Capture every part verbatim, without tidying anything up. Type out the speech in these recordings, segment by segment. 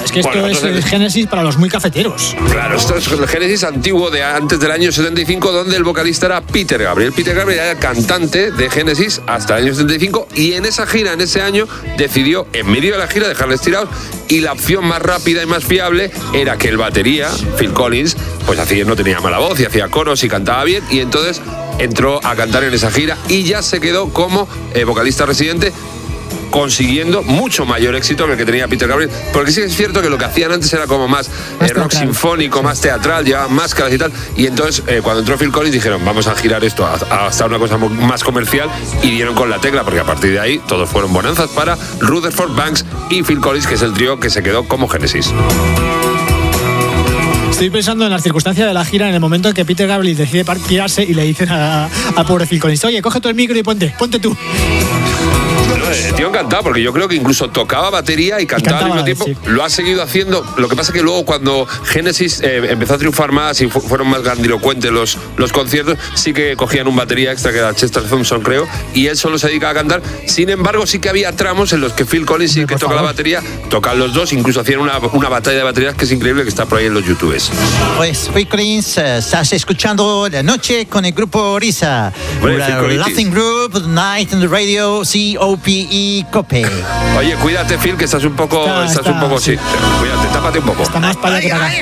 es que esto bueno, es el Genesis para los muy cafeteros. Claro, esto es el Genesis antiguo de antes del año setenta y cinco, donde el vocalista era Peter Gabriel. Peter Gabriel era el cantante de Genesis hasta el año setenta y cinco, y en esa gira, en ese año, decidió, en medio de la gira, dejarles tirados, y la opción más rápida y más fiable era que el batería, Phil Collins, pues hacía, no tenía mala voz y hacía coros y cantaba bien, y entonces entró a cantar en esa gira y ya se quedó como eh, vocalista residente, consiguiendo mucho mayor éxito que el que tenía Peter Gabriel, porque sí que es cierto que lo que hacían antes era como más, más eh, rock sinfónico, sí. más teatral, llevaban máscaras y tal, y entonces eh, cuando entró Phil Collins dijeron, vamos a girar esto hasta una cosa más comercial, y dieron con la tecla, porque a partir de ahí todos fueron bonanzas para Rutherford Banks y Phil Collins, que es el trío que se quedó como Genesis. Estoy pensando en las circunstancias de la gira, en el momento en que Peter Gabriel decide partirse y le dicen a, a pobre Phil Collins, oye, coge tú el micro y ponte, ponte tú. El tío encantado, porque yo creo que incluso tocaba batería y cantaba, y cantaba al mismo tiempo. Sí. Lo ha seguido haciendo. Lo que pasa es que luego, cuando Genesis eh, empezó a triunfar más y fu- fueron más grandilocuentes los, los conciertos, sí que cogían un batería extra, que era Chester Thompson, creo, y él solo se dedicaba a cantar. Sin embargo, sí que había tramos en los que Phil Collins sí que toca la batería, tocan los dos, incluso hacían una, una batalla de baterías que es increíble, que está por ahí en los YouTubes. Pues Phil Collins, uh, estás escuchando La Noche con el grupo Risa. Laughing Group, Night in the Radio, C O P E, Cope. Oye, cuídate, Phil, que estás un poco, está, estás está, un poco, sí. sí. Cuídate, tápate un poco. Está más para allá que para acá.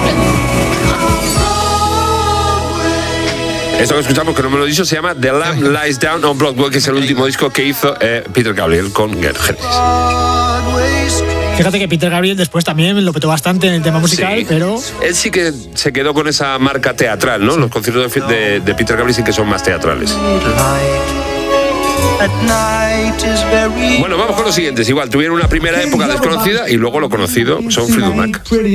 Esto que escuchamos, que no me lo he dicho, se llama The Lamb Lies Down on Broadway, que es el último disco que hizo eh, Peter Gabriel con Genesis. Fíjate que Peter Gabriel después también lo petó bastante en el tema musical, sí, pero... Él sí que se quedó con esa marca teatral, ¿no? Sí. Los conciertos de, de, de Peter Gabriel sí que son más teatrales. Bueno, vamos con los siguientes. Igual, tuvieron una primera época desconocida y luego lo conocido son Fleetwood Mac.